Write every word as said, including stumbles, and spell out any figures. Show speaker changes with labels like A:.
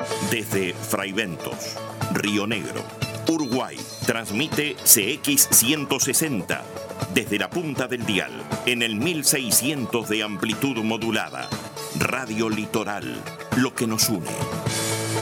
A: Desde Fraiventos, Río Negro, Uruguay, transmite C X ciento sesenta. Desde la punta del dial, en el mil seiscientos de amplitud modulada. Radio Litoral, lo que nos une.